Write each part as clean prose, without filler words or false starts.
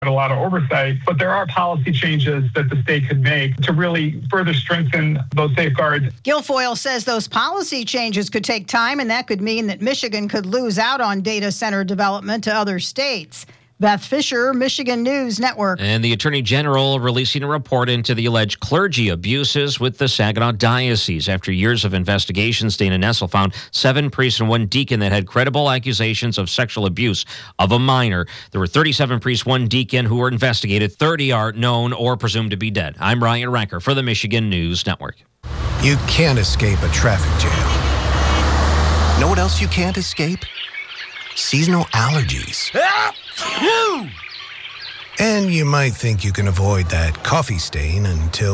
a lot of oversight, but there are policy changes that the state could make to really further strengthen those safeguards. Guilfoyle says those policy changes could take time, and that could mean that Michigan could lose out on data center development to other states. Beth Fisher, Michigan News Network. And the Attorney General releasing a report into the alleged clergy abuses with the Saginaw Diocese. After years of investigations, Dana Nessel found 7 priests and 1 deacon that had credible accusations of sexual abuse of a minor. There were 37 priests, 1 deacon who were investigated. 30 are known or presumed to be dead. I'm Ryan Recker for the Michigan News Network. You can't escape a traffic jam. Know what else you can't escape? Seasonal allergies. And you might think you can avoid that coffee stain until...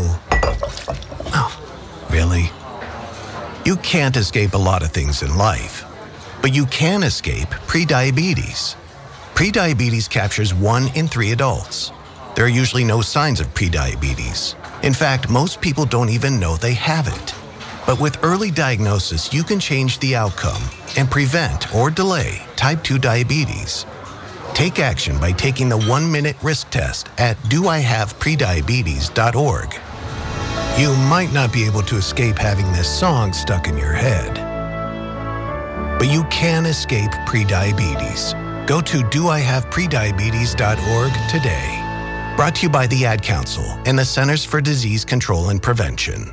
Oh, really? You can't escape a lot of things in life, but you can escape prediabetes. Prediabetes captures 1 in 3 adults. There are usually no signs of prediabetes. In fact, most people don't even know they have it. But with early diagnosis, you can change the outcome and prevent or delay type 2 diabetes. Take action by taking the 1-minute risk test at doihaveprediabetes.org. You might not be able to escape having this song stuck in your head, but you can escape prediabetes. Go to doihaveprediabetes.org today. Brought to you by the Ad Council and the Centers for Disease Control and Prevention.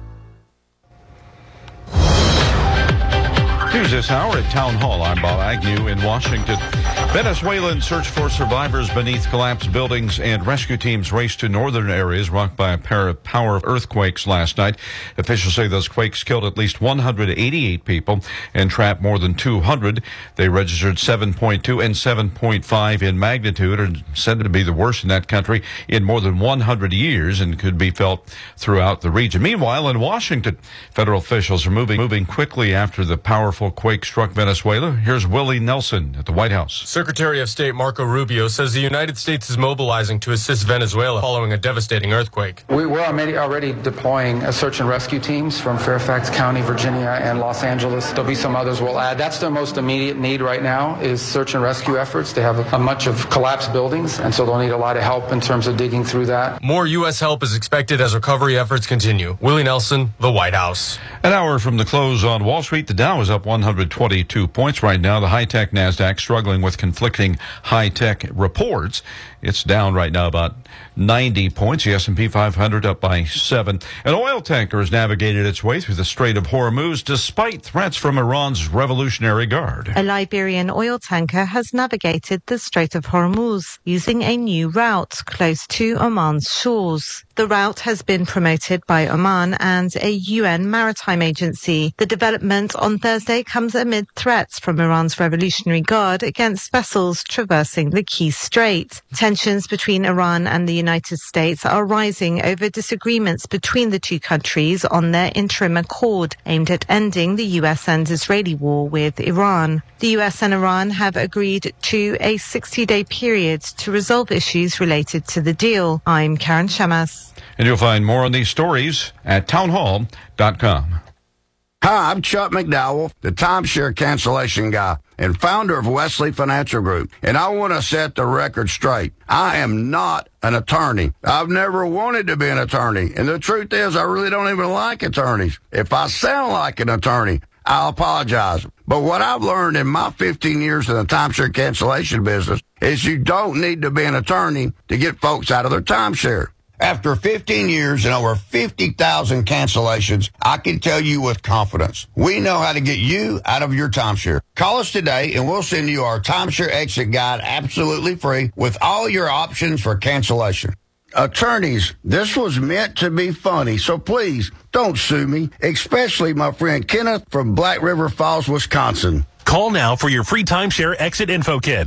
News this hour at Town Hall. I'm Bob Agnew in Washington. Venezuelans search for survivors beneath collapsed buildings, and rescue teams race to northern areas rocked by a pair of power earthquakes last night. Officials say those quakes killed at least 188 people and trapped more than 200. They registered 7.2 and 7.5 in magnitude and said to be the worst in that country in more than 100 years and could be felt throughout the region. Meanwhile, in Washington, federal officials are moving quickly after the powerful quake struck Venezuela. Here's Willie Nelson at the White House. Secretary of State Marco Rubio says the United States is mobilizing to assist Venezuela following a devastating earthquake. We're already deploying search and rescue teams from Fairfax County, Virginia, and Los Angeles. There'll be some others we'll add. That's their most immediate need right now is search and rescue efforts. They have a much of collapsed buildings, and so they'll need a lot of help in terms of digging through that. More U.S. help is expected as recovery efforts continue. Willie Nelson, the White House. An hour from the close on Wall Street, the Dow is up 122 points right now. The high-tech NASDAQ struggling with conflicting high-tech reports. It's down right now about 90 points. The S&P 500 up by 7. An oil tanker has navigated its way through the Strait of Hormuz despite threats from Iran's Revolutionary Guard. A Liberian oil tanker has navigated the Strait of Hormuz using a new route close to Oman's shores. The route has been promoted by Oman and a UN maritime agency. The development on Thursday comes amid threats from Iran's Revolutionary Guard against vessels traversing the key strait. Tensions between Iran and the United States are rising over disagreements between the two countries on their interim accord aimed at ending the U.S. and Israeli war with Iran. The U.S. and Iran have agreed to a 60-day period to resolve issues related to the deal. I'm Karen Shamas. And you'll find more on these stories at townhall.com. Hi, I'm Chuck McDowell, the timeshare cancellation guy and founder of Wesley Financial Group. And I want to set the record straight. I am not an attorney. I've never wanted to be an attorney. And the truth is, I really don't even like attorneys. If I sound like an attorney, I'll apologize. But what I've learned in my 15 years in the timeshare cancellation business is you don't need to be an attorney to get folks out of their timeshare. After 15 years and over 50,000 cancellations, I can tell you with confidence, we know how to get you out of your timeshare. Call us today and we'll send you our timeshare exit guide absolutely free with all your options for cancellation. Attorneys, this was meant to be funny, so please don't sue me, especially my friend Kenneth from Black River Falls, Wisconsin. Call now for your free timeshare exit info kit.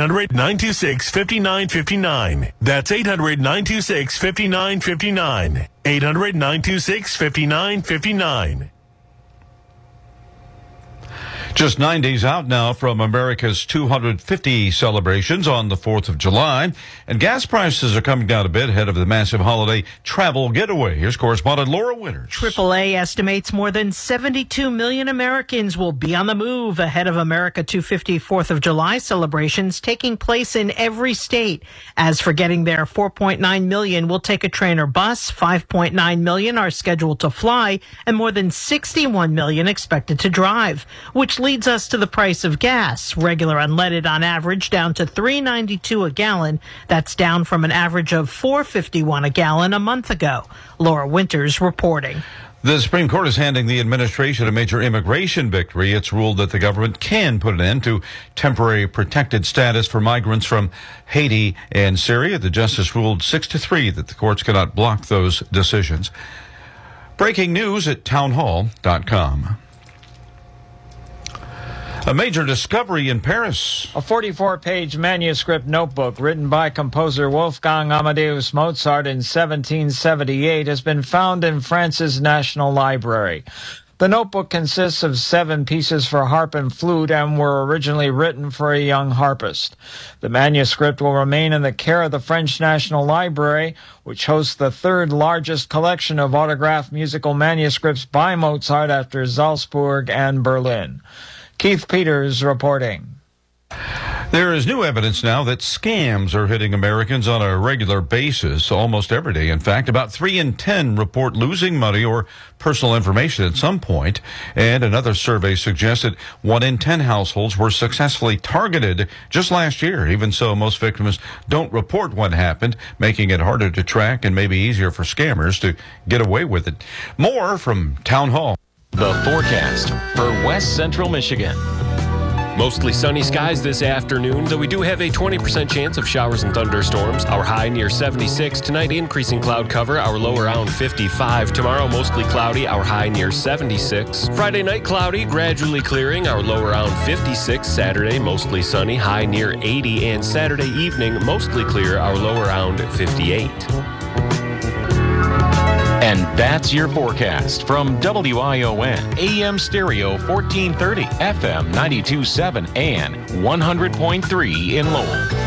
800-926-5959. That's 800-926-5959. 800-926-5959. Just 9 days out now from America's 250 celebrations on the 4th of July, and gas prices are coming down a bit ahead of the massive holiday travel getaway. Here's correspondent Laura Winters. AAA estimates more than 72 million Americans will be on the move ahead of America 250 4th of July celebrations taking place in every state. As for getting there, 4.9 million will take a train or bus, 5.9 million are scheduled to fly, and more than 61 million expected to drive, which leads us to the price of gas. Regular unleaded on average down to $3.92 a gallon. That's down from an average of $4.51 a gallon a month ago. Laura Winters reporting. The Supreme Court is handing the administration a major immigration victory. It's ruled that the government can put an end to temporary protected status for migrants from Haiti and Syria. The justice ruled 6-3 that the courts cannot block those decisions. Breaking news at townhall.com. A major discovery in Paris. A 44-page manuscript notebook written by composer Wolfgang Amadeus Mozart in 1778 has been found in France's National Library. The notebook consists of 7 pieces for harp and flute and were originally written for a young harpist. The manuscript will remain in the care of the French National Library, which hosts the 3rd largest collection of autographed musical manuscripts by Mozart after Salzburg and Berlin. Keith Peters reporting. There is new evidence now that scams are hitting Americans on a regular basis, almost every day. In fact, about 3 in 10 report losing money or personal information at some point. And another survey suggested 1 in 10 households were successfully targeted just last year. Even so, most victims don't report what happened, making it harder to track and maybe easier for scammers to get away with it. More from Town Hall. The forecast for West Central Michigan. Mostly sunny skies this afternoon, though we do have a 20% chance of showers and thunderstorms. Our high near 76. Tonight, increasing cloud cover. Our low around 55. Tomorrow, mostly cloudy. Our high near 76. Friday night, cloudy, gradually clearing. Our low around 56. Saturday, mostly sunny. High near 80. And Saturday evening, mostly clear. Our low around 58. And that's your forecast from WION, AM Stereo 1430, FM 92.7, and 100.3 in Lowell.